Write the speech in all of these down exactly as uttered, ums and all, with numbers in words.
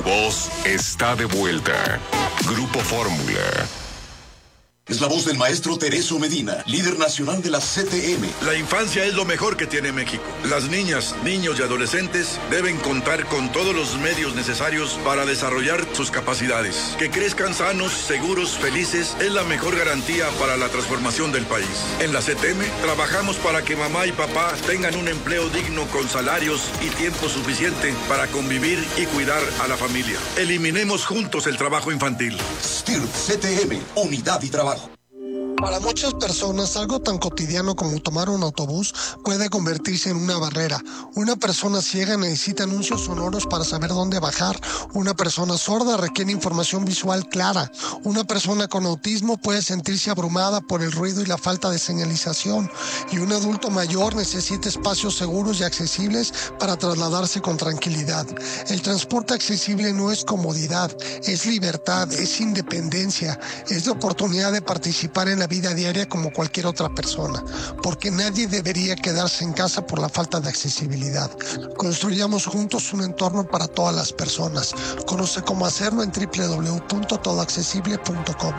Voz está de vuelta. Grupo Fórmula. Es la voz del maestro Tereso Medina, líder nacional de la C T M. La infancia es lo mejor que tiene México. Las niñas, niños y adolescentes deben contar con todos los medios necesarios para desarrollar sus capacidades. Que crezcan sanos, seguros, felices es la mejor garantía para la transformación del país. En la C T M trabajamos para que mamá y papá tengan un empleo digno con salarios y tiempo suficiente para convivir y cuidar a la familia. Eliminemos juntos el trabajo infantil. S T I R P C T M, unidad y trabajo. Para muchas personas, algo tan cotidiano como tomar un autobús puede convertirse en una barrera. Una persona ciega necesita anuncios sonoros para saber dónde bajar. Una persona sorda requiere información visual clara. Una persona con autismo puede sentirse abrumada por el ruido y la falta de señalización. Y un adulto mayor necesita espacios seguros y accesibles para trasladarse con tranquilidad. El transporte accesible no es comodidad, es libertad, es independencia, es la oportunidad de participar en la vida diaria como cualquier otra persona, porque nadie debería quedarse en casa por la falta de accesibilidad. Construyamos juntos un entorno para todas las personas. Conoce cómo hacerlo en doble u doble u doble u punto todo accesible punto com.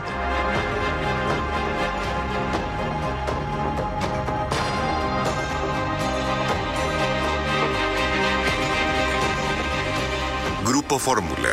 Grupo Fórmula.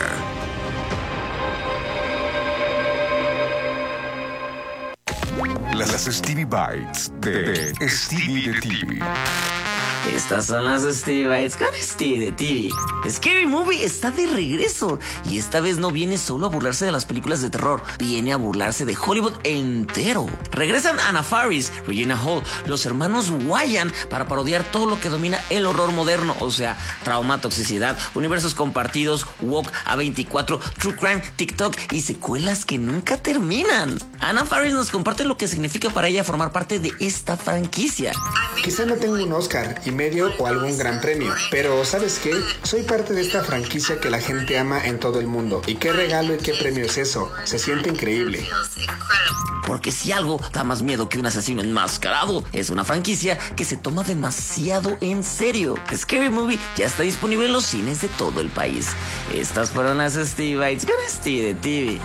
Las Stevie Bites de, de Stevie de T V. Estas son las Stevie Bites con Stevie de T V. Scary Movie está de regreso y esta vez no viene solo a burlarse de las películas de terror, viene a burlarse de Hollywood entero. Regresan Anna Faris, Regina Hall, los hermanos Wyan para parodiar todo lo que domina el horror moderno, o sea, trauma, toxicidad, universos compartidos, woke, A veinticuatro, true crime, TikTok y secuelas que nunca terminan. Anna Faris nos comparte lo que significa para ella formar parte de esta franquicia. Quizá no tengo un Oscar y medio o algún gran premio, pero ¿sabes qué? Soy parte de esta franquicia que la gente ama en todo el mundo. ¿Y qué regalo y qué premio es eso? Se siente increíble. Porque si algo da más miedo que un asesino enmascarado, es una franquicia que se toma demasiado en serio. Scary Movie ya está disponible en los cines de todo el país. Estas fueron las Stevie Bites con Stevie de T V.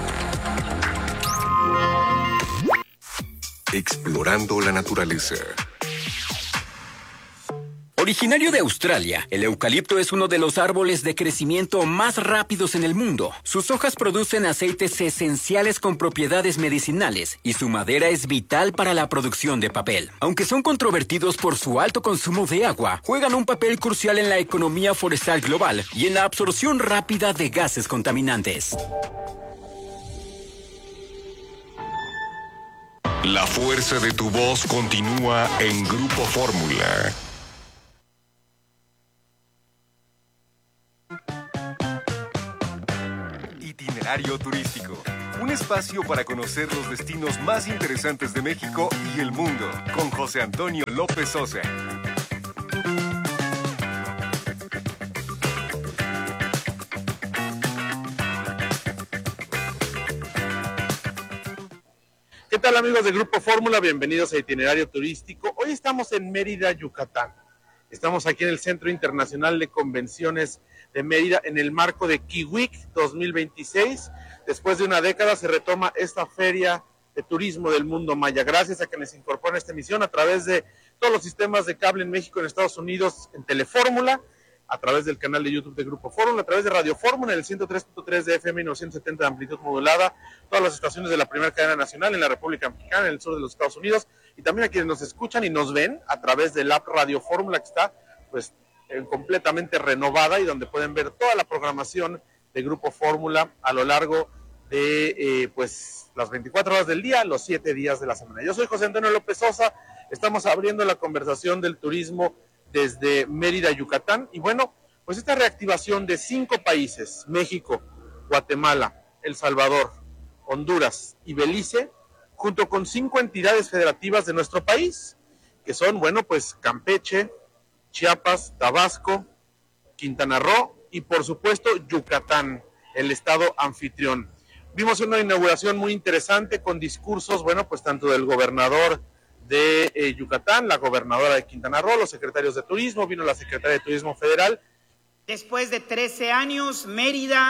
Explorando la naturaleza. Originario de Australia, el eucalipto es uno de los árboles de crecimiento más rápidos en el mundo. Sus hojas producen aceites esenciales con propiedades medicinales y su madera es vital para la producción de papel. Aunque son controvertidos por su alto consumo de agua, juegan un papel crucial en la economía forestal global y en la absorción rápida de gases contaminantes. La fuerza de tu voz continúa en Grupo Fórmula. Itinerario turístico. Un espacio para conocer los destinos más interesantes de México y el mundo. Con José Antonio López Sosa. ¿Qué tal, amigos de Grupo Fórmula? Bienvenidos a Itinerario Turístico. Hoy estamos en Mérida, Yucatán. Estamos aquí en el Centro Internacional de Convenciones de Mérida en el marco de Kiwik dos mil veintiséis. Después de una década se retoma esta feria de turismo del mundo maya. Gracias a quienes se incorporan a esta emisión a través de todos los sistemas de cable en México, en Estados Unidos, en Telefórmula, a través del canal de YouTube de Grupo Fórmula, a través de Radio Fórmula, en el ciento tres punto tres de F M y novecientos setenta de amplitud modulada, todas las estaciones de la primera cadena nacional en la República Mexicana, en el sur de los Estados Unidos, y también a quienes nos escuchan y nos ven a través del app Radio Fórmula, que está pues eh, completamente renovada y donde pueden ver toda la programación de Grupo Fórmula a lo largo de eh, pues las veinticuatro horas del día, los siete días de la semana. Yo soy José Antonio López Sosa, estamos abriendo la conversación del turismo desde Mérida, Yucatán, y bueno, pues esta reactivación de cinco países, México, Guatemala, El Salvador, Honduras y Belice, junto con cinco entidades federativas de nuestro país, que son, bueno, pues Campeche, Chiapas, Tabasco, Quintana Roo y por supuesto Yucatán, el estado anfitrión. Vimos una inauguración muy interesante con discursos, bueno, pues tanto del gobernador de eh, Yucatán, la gobernadora de Quintana Roo, los secretarios de turismo, vino la secretaria de Turismo Federal. Después de trece años, Mérida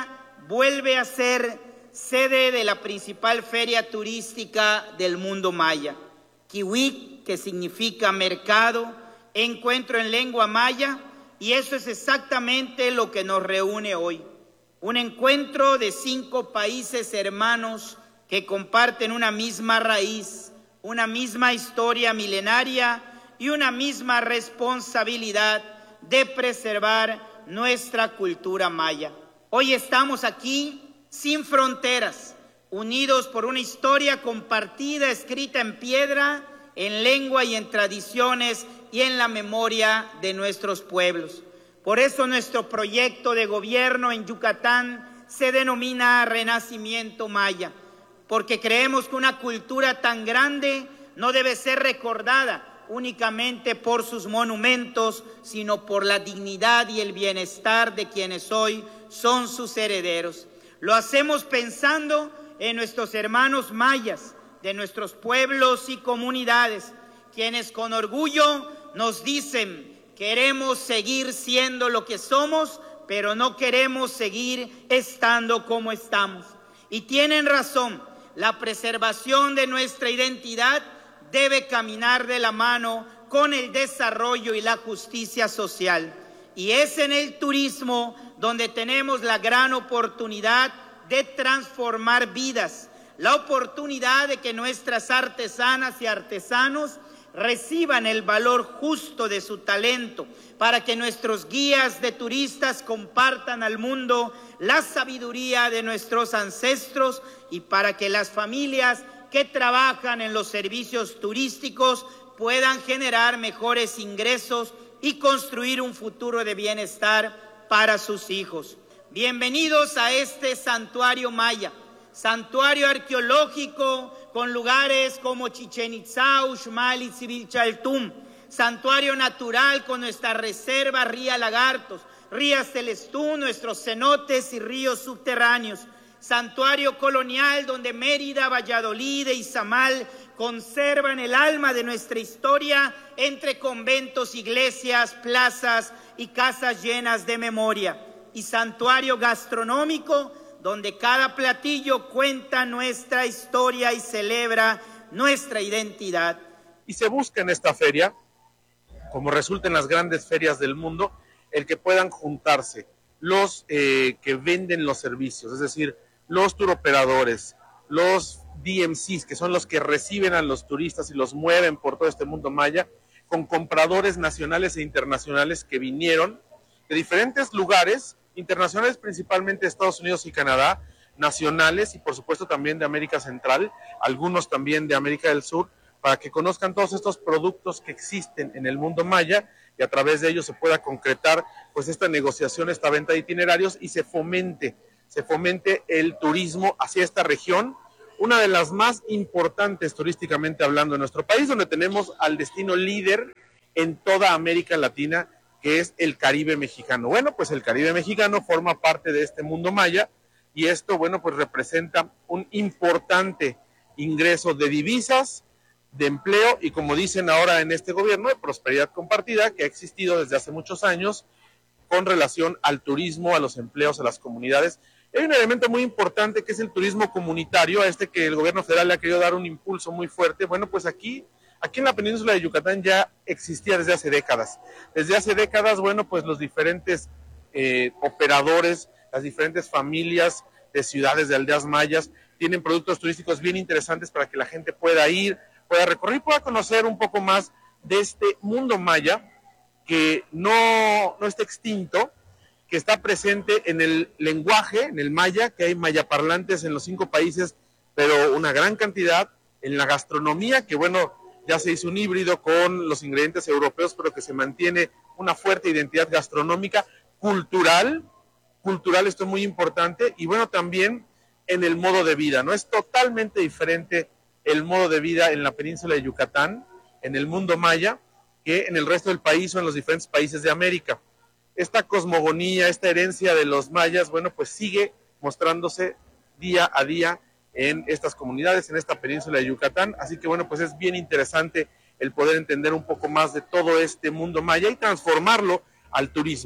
vuelve a ser sede de la principal feria turística del mundo maya. Kiwik, que significa mercado, encuentro en lengua maya, y eso es exactamente lo que nos reúne hoy. Un encuentro de cinco países hermanos que comparten una misma raíz, una misma historia milenaria y una misma responsabilidad de preservar nuestra cultura maya. Hoy estamos aquí sin fronteras, unidos por una historia compartida, escrita en piedra, en lengua y en tradiciones y en la memoria de nuestros pueblos. Por eso nuestro proyecto de gobierno en Yucatán se denomina Renacimiento Maya, porque creemos que una cultura tan grande no debe ser recordada únicamente por sus monumentos, sino por la dignidad y el bienestar de quienes hoy son sus herederos. Lo hacemos pensando en nuestros hermanos mayas, de nuestros pueblos y comunidades, quienes con orgullo nos dicen: queremos seguir siendo lo que somos, pero no queremos seguir estando como estamos. Y tienen razón, la preservación de nuestra identidad debe caminar de la mano con el desarrollo y la justicia social. Y es en el turismo donde tenemos la gran oportunidad de transformar vidas, la oportunidad de que nuestras artesanas y artesanos reciban el valor justo de su talento, para que nuestros guías de turistas compartan al mundo la sabiduría de nuestros ancestros y para que las familias que trabajan en los servicios turísticos puedan generar mejores ingresos y construir un futuro de bienestar para sus hijos. Bienvenidos a este santuario maya, santuario arqueológico con lugares como Chichén Itzá, Uxmal y Xivilchaltún, santuario natural con nuestra reserva Ría Lagartos, Ría Celestún, nuestros cenotes y ríos subterráneos, santuario colonial donde Mérida, Valladolid e Izamal conservan el alma de nuestra historia entre conventos, iglesias, plazas y casas llenas de memoria, y santuario gastronómico donde cada platillo cuenta nuestra historia y celebra nuestra identidad. Y se busca en esta feria, como resulta en las grandes ferias del mundo, el que puedan juntarse los eh, que venden los servicios, es decir, los turoperadores, los D M Cs, que son los que reciben a los turistas y los mueven por todo este mundo maya, con compradores nacionales e internacionales que vinieron de diferentes lugares, internacionales principalmente de Estados Unidos y Canadá, nacionales y por supuesto también de América Central, algunos también de América del Sur, para que conozcan todos estos productos que existen en el mundo maya y a través de ellos se pueda concretar pues esta negociación, esta venta de itinerarios y se fomente, se fomente el turismo hacia esta región, una de las más importantes turísticamente hablando en nuestro país, donde tenemos al destino líder en toda América Latina, que es el Caribe mexicano. Bueno, pues el Caribe mexicano forma parte de este mundo maya y esto, bueno, pues representa un importante ingreso de divisas, de empleo y como dicen ahora en este gobierno, de prosperidad compartida que ha existido desde hace muchos años con relación al turismo, a los empleos, a las comunidades. Hay un elemento muy importante que es el turismo comunitario, a este que el gobierno federal le ha querido dar un impulso muy fuerte. Bueno, pues aquí Aquí en la península de Yucatán ya existía desde hace décadas. Desde hace décadas, bueno, pues los diferentes eh, operadores, las diferentes familias de ciudades, de aldeas mayas, tienen productos turísticos bien interesantes para que la gente pueda ir, pueda recorrer y pueda conocer un poco más de este mundo maya que no, no está extinto, que está presente en el lenguaje, en el maya, que hay mayaparlantes en los cinco países, pero una gran cantidad en la gastronomía, que bueno, ya se hizo un híbrido con los ingredientes europeos, pero que se mantiene una fuerte identidad gastronómica, cultural, cultural, esto es muy importante, y bueno, también en el modo de vida, ¿no? Es totalmente diferente el modo de vida en la península de Yucatán, en el mundo maya, que en el resto del país o en los diferentes países de América. Esta cosmogonía, esta herencia de los mayas, bueno, pues sigue mostrándose día a día en estas comunidades, en esta península de Yucatán, así que bueno, pues es bien interesante el poder entender un poco más de todo este mundo maya y transformarlo al turismo.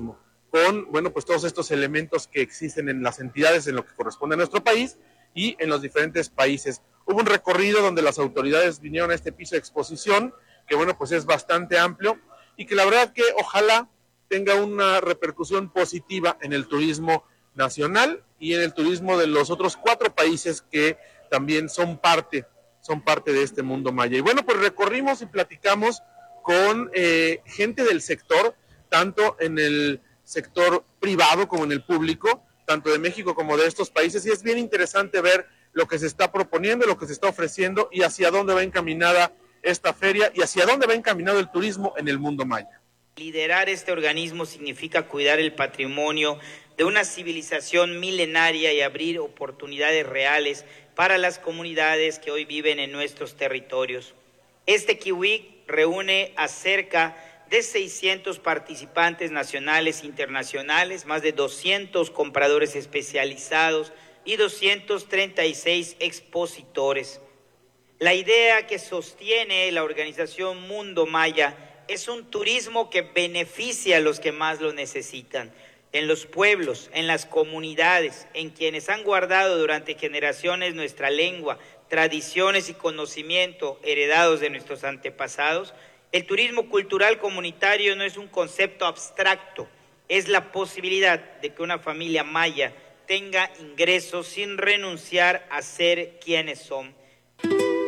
con, bueno, pues todos estos elementos que existen en las entidades en lo que corresponde a nuestro país y en los diferentes países. Hubo un recorrido donde las autoridades vinieron a este piso de exposición, que bueno, pues es bastante amplio y que la verdad que ojalá tenga una repercusión positiva en el turismo nacional y en el turismo de los otros cuatro países que también son parte, son parte de este mundo maya. Y bueno, pues recorrimos y platicamos con eh, gente del sector, tanto en el sector privado como en el público, tanto de México como de estos países, y es bien interesante ver lo que se está proponiendo, lo que se está ofreciendo y hacia dónde va encaminada esta feria y hacia dónde va encaminado el turismo en el mundo maya. Liderar este organismo significa cuidar el patrimonio de una civilización milenaria y abrir oportunidades reales para las comunidades que hoy viven en nuestros territorios. Este Kiwik reúne a cerca de seiscientos participantes nacionales e internacionales, más de doscientos compradores especializados y doscientos treinta y seis expositores. La idea que sostiene la organización Mundo Maya es un turismo que beneficia a los que más lo necesitan, en los pueblos, en las comunidades, en quienes han guardado durante generaciones nuestra lengua, tradiciones y conocimiento heredados de nuestros antepasados. El turismo cultural comunitario no es un concepto abstracto, es la posibilidad de que una familia maya tenga ingresos sin renunciar a ser quienes son.